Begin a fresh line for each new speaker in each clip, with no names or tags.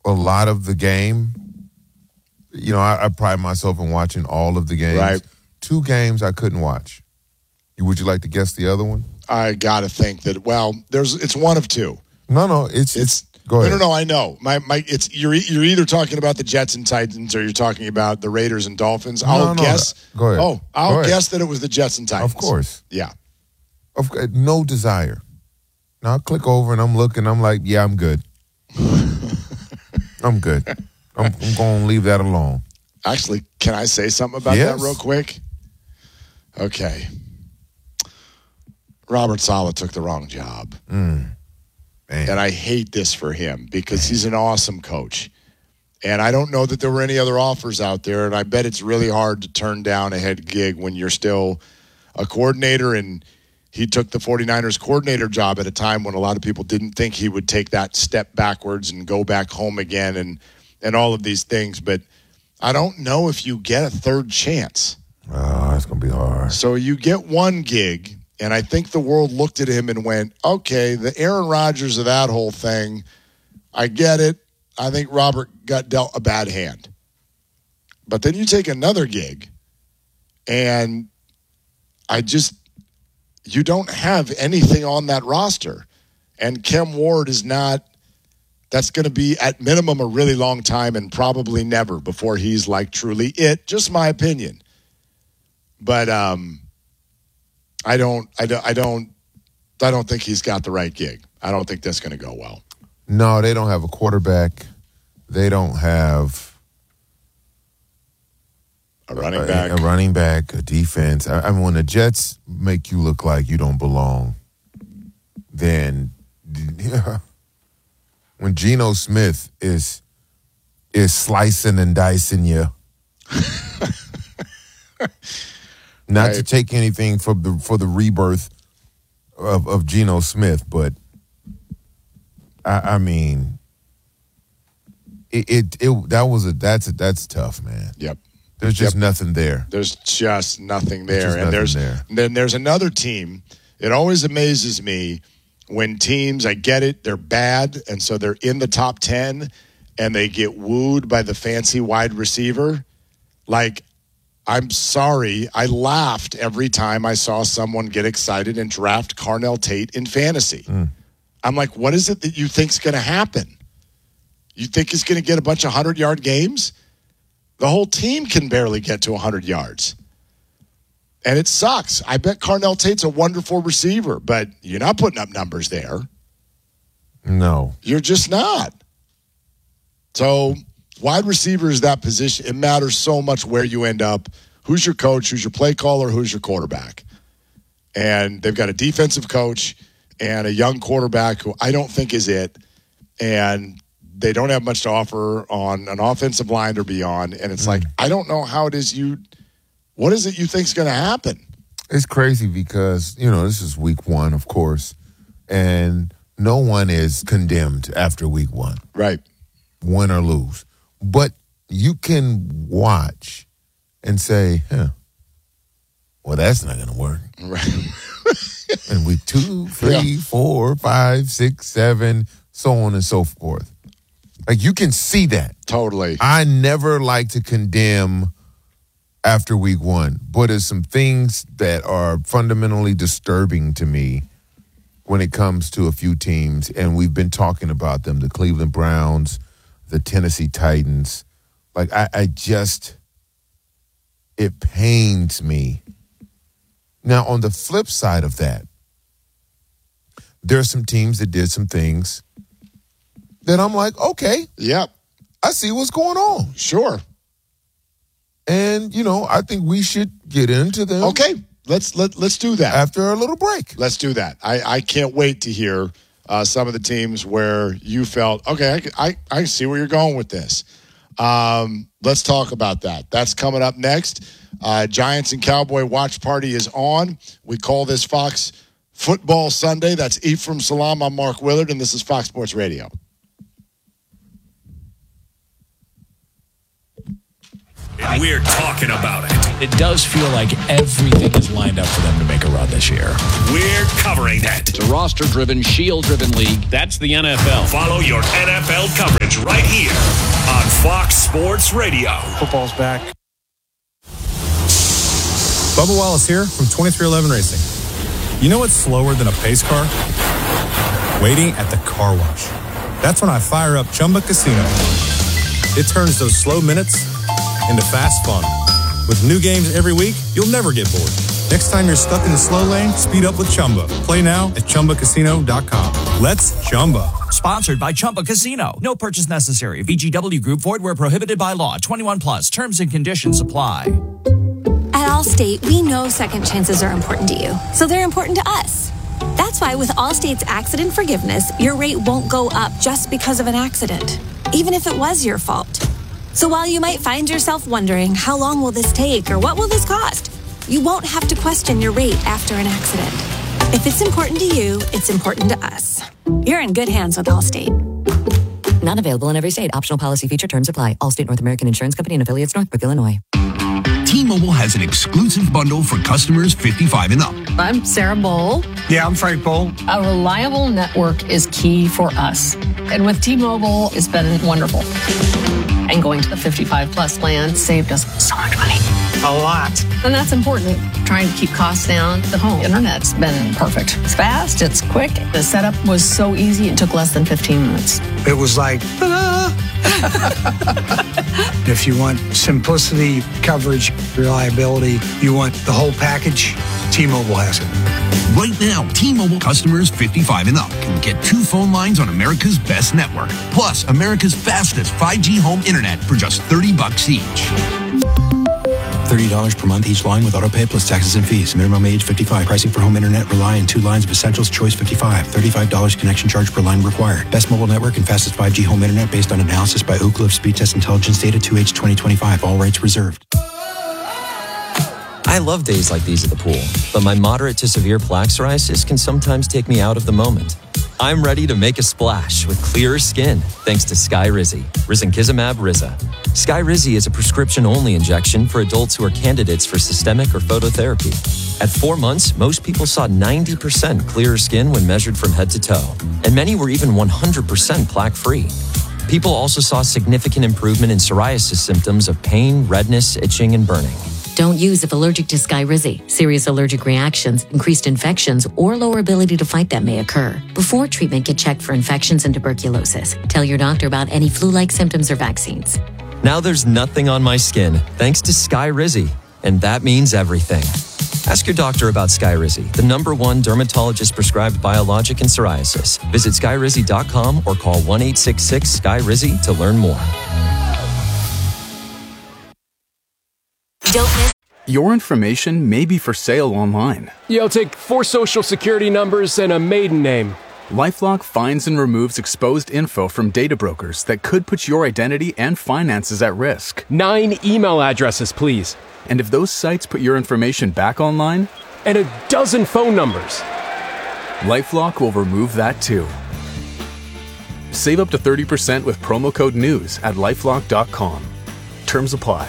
a lot of the game. You know, I pride myself in watching all of the games.
Right.
2 games I couldn't watch. Would you like to guess the other one?
I got to think that, it's one of 2.
No, it's go ahead.
No, I know. You're either talking about the Jets and Titans or you're talking about the Raiders and Dolphins. I'll guess.
Go ahead.
Oh, I'll guess that it was the Jets and Titans.
Of course.
Yeah.
No desire. Now I click over and I'm looking. I'm like, yeah, I'm good. I'm good. I'm going to leave that alone.
Actually, can I say something about that real quick? Okay. Robert Saleh took the wrong job. And I hate this for him because he's an awesome coach. And I don't know that there were any other offers out there, and I bet it's really hard to turn down a head gig when you're still a coordinator, and he took the 49ers coordinator job at a time when a lot of people didn't think he would take that step backwards and go back home again and all of these things. But I don't know if you get a third chance.
Oh, it's going to be hard.
So you get one gig, and I think the world looked at him and went, okay, the Aaron Rodgers of that whole thing, I get it. I think Robert got dealt a bad hand. But then you take another gig, and you don't have anything on that roster. And Kem Ward is not, that's going to be at minimum a really long time and probably never before he's like truly it. Just my opinion. But I don't think he's got the right gig. I don't think that's going to go well.
No, they don't have a quarterback. They don't have
a running back, a defense. I mean, when the Jets make you look like you don't belong,
then when Geno Smith is slicing and dicing you, not to take anything for the rebirth of Geno Smith, but I mean, that's tough, man.
Yep.
There's just nothing there.
There's just nothing there. Then there's another team. It always amazes me when teams, I get it, they're bad, and so they're in the top 10, and they get wooed by the fancy wide receiver. Like, I'm sorry, I laughed every time I saw someone get excited and draft Carnell Tate in fantasy. I'm like, what is it that you think's going to happen? You think he's going to get a bunch of 100-yard games? The whole team can barely get to 100 yards. And it sucks. I bet Carnell Tate's a wonderful receiver, but you're not putting up numbers there.
No.
You're just not. So wide receiver is that position. It matters so much where you end up. Who's your coach? Who's your play caller? Who's your quarterback? And they've got a defensive coach and a young quarterback who I don't think is it. And they don't have much to offer on an offensive line or beyond. And it's like, I don't know how it is what is it you think is going to happen?
It's crazy because, this is week 1, of course, and no one is condemned after week 1.
Right.
Win or lose. But you can watch and say, well, that's not going to work.
Right.
And week 2, 3, 4, 5, 6, 7, so on and so forth. Like, you can see that.
Totally.
I never like to condemn after week 1, but there's some things that are fundamentally disturbing to me when it comes to a few teams, and we've been talking about them, the Cleveland Browns, the Tennessee Titans. Like, it pains me. Now, on the flip side of that, there are some teams that did some things that I'm like, okay.
Yep.
I see what's going on.
Sure.
And, I think we should get into them.
Okay. Let's do that.
After a little break.
Let's do that. I can't wait to hear some of the teams where you felt, okay, I see where you're going with this. Let's talk about that. That's coming up next. Giants and Cowboy Watch Party is on. We call this Fox Football Sunday. That's Ephraim Salam. I'm Mark Willard, and this is Fox Sports Radio.
And we're talking about it.
It does feel like everything is lined up for them to make a run this year.
We're covering that.
It's a roster-driven, shield-driven league.
That's the NFL. Follow your NFL coverage right here Fox Sports Radio.
Football's back.
Bubba Wallace here from 2311 Racing. You know what's slower than a pace car? Waiting at the car wash. That's when I fire up Chumba Casino. It turns those slow minutes into fast fun. With new games every week, you'll never get bored. Next time you're stuck in the slow lane, speed up with Chumba. Play now at ChumbaCasino.com. Let's Chumba.
Sponsored by Chumba Casino. No purchase necessary. VGW Group. Void where prohibited by law. 21 plus. Terms and conditions apply.
At Allstate, we know second chances are important to you, so they're important to us. That's why with Allstate's accident forgiveness, your rate won't go up just because of an accident, even if it was your fault. So while you might find yourself wondering, how long will this take or what will this cost? You won't have to question your rate after an accident. If it's important to you, it's important to us. You're in good hands with Allstate.
Not available in every state. Optional policy feature terms apply. Allstate North American Insurance Company and affiliates, Northbrook, Illinois.
T-Mobile has an exclusive bundle for customers 55 and up.
I'm Sarah Bowl.
Yeah, I'm Frank Bowl.
A reliable network is key for us. And with T-Mobile, it's been wonderful. And going to the 55 plus plan saved us so much money.
A lot.
And that's important. Trying to keep costs down. The home internet's been perfect. It's fast, it's quick. The setup was so easy, it took less than 15 minutes.
It was like, ta-da! If you want simplicity, coverage, reliability, you want the whole package, T-Mobile has it.
Right now, T-Mobile customers 55 and up can get 2 phone lines on America's best network, plus America's fastest 5G home internet for just $30 each.
$30 per month each line with autopay plus taxes and fees. Minimum age 55. Pricing for home internet rely on 2 lines of essentials. Choice 55. $35 connection charge per line required. Best mobile network and fastest 5G home internet based on analysis by Ookla of Speed Test Intelligence data 2H 2025. All rights reserved.
I love days like these at the pool, but my moderate to severe plaque psoriasis can sometimes take me out of the moment. I'm ready to make a splash with clearer skin thanks to Skyrizi, Risankizumab Riza. Skyrizi is a prescription-only injection for adults who are candidates for systemic or phototherapy. At 4 months, most people saw 90% clearer skin when measured from head to toe, and many were even 100% plaque-free. People also saw significant improvement in psoriasis symptoms of pain, redness, itching, and burning.
Don't use if allergic to Skyrizi. Serious allergic reactions, increased infections, or lower ability to fight them may occur. Before treatment, get checked for infections and tuberculosis. Tell your doctor about any flu-like symptoms or vaccines.
Now there's nothing on my skin thanks to Skyrizi, and that means everything. Ask your doctor about Skyrizi, the #1 dermatologist-prescribed biologic in psoriasis. Visit Skyrizi.com or call 1-866-SKYRIZI to learn more.
Don't miss. Your information may be for sale online.
I'll take 4 social security numbers and a maiden name.
LifeLock finds and removes exposed info from data brokers that could put your identity and finances at risk.
9 email addresses, please.
And if those sites put your information back online?
And a dozen phone numbers.
LifeLock will remove that too. Save up to 30% with promo code NEWS at LifeLock.com. Terms apply.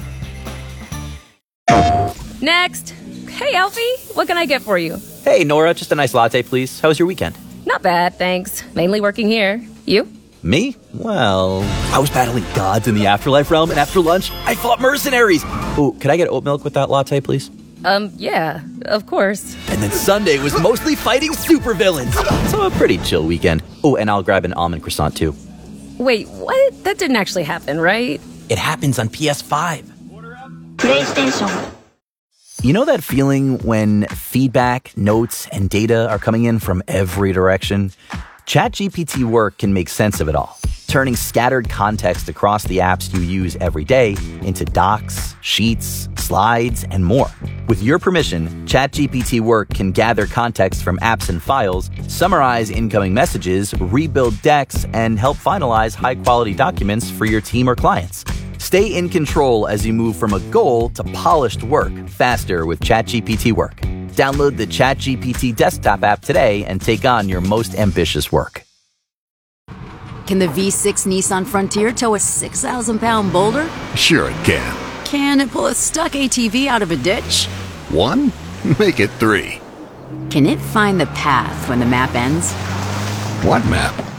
Next. Hey, Alfie, what can I get for you?
Hey, Nora, just a nice latte, please. How was your weekend?
Not bad, thanks. Mainly working here. You?
Me? Well, I was battling gods in the afterlife realm, and after lunch, I fought mercenaries. Ooh, could I get oat milk with that latte, please?
Yeah, of course.
And then Sunday was mostly fighting supervillains. So a pretty chill weekend. Oh, and I'll grab an almond croissant, too.
Wait, what? That didn't actually happen, right?
It happens on PS5.
PlayStation.
You know that feeling when feedback, notes, and data are coming in from every direction? ChatGPT Work can make sense of it all, turning scattered context across the apps you use every day into docs, sheets, slides, and more. With your permission, ChatGPT Work can gather context from apps and files, summarize incoming messages, rebuild decks, and help finalize high-quality documents for your team or clients. Stay in control as you move from a goal to polished work faster with ChatGPT Work. Download the ChatGPT desktop app today and take on your most ambitious work.
Can the V6 Nissan Frontier tow a 6,000-pound boulder?
Sure it can.
Can it pull a stuck ATV out of a ditch?
1? Make it 3.
Can it find the path when the map ends?
What map?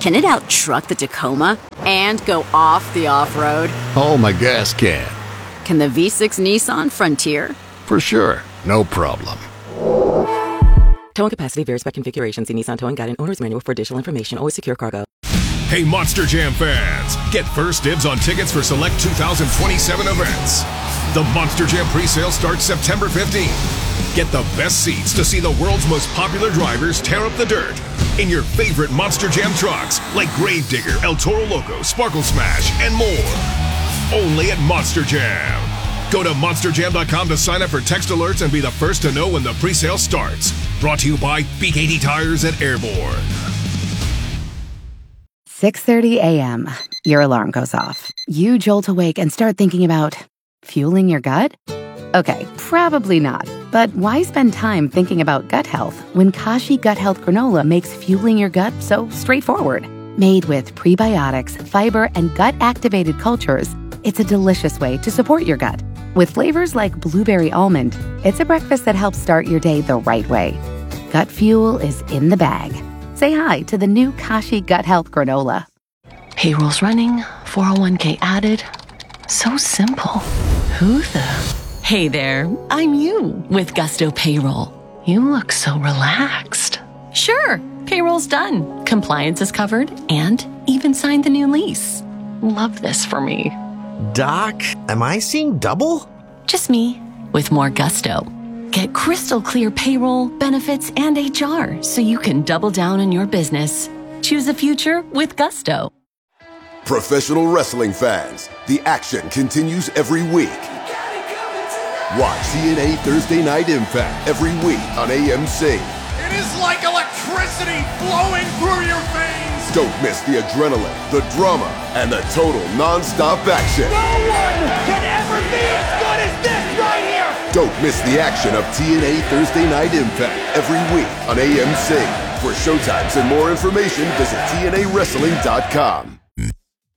Can it out-truck the Tacoma and go off the off-road?
Oh, my gas can.
Can the V6 Nissan Frontier?
For sure. No problem.
Towing capacity varies by configuration. See Nissan Towing Guide and Owner's Manual for additional information. Always secure cargo.
Hey, Monster Jam fans, get first dibs on tickets for select 2027 events. The Monster Jam presale starts September 15th. Get the best seats to see the world's most popular drivers tear up the dirt in your favorite Monster Jam trucks like Gravedigger, El Toro Loco, Sparkle Smash, and more. Only at Monster Jam. Go to monsterjam.com to sign up for text alerts and be the first to know when the presale starts. Brought to you by BKT Tires and Airborne.
6:30 a.m. Your alarm goes off. You jolt awake and start thinking about fueling your gut? Okay, probably not. But why spend time thinking about gut health when Kashi Gut Health Granola makes fueling your gut so straightforward? Made with prebiotics, fiber, and gut-activated cultures, it's a delicious way to support your gut. With flavors like blueberry almond, it's a breakfast that helps start your day the right way. Gut fuel is in the bag. Say hi to the new Kashi Gut Health Granola.
Payroll's running, 401k added. So simple. Who the? Hey there, I'm you with Gusto Payroll. You look so relaxed. Sure, payroll's done. Compliance is covered and even signed the new lease. Love this for me.
Doc, am I seeing double?
Just me, with more gusto. Get crystal clear payroll, benefits, and HR so you can double down in your business. Choose a future with gusto.
Professional wrestling fans, the action continues every week. Watch TNA Thursday Night Impact every week on AMC.
It is like electricity flowing through your veins.
Don't miss the adrenaline, the drama, and the total non-stop action.
No one can ever be as good as this right here.
Don't miss the action of TNA Thursday Night Impact every week on AMC. For showtimes and more information, visit TNAWrestling.com.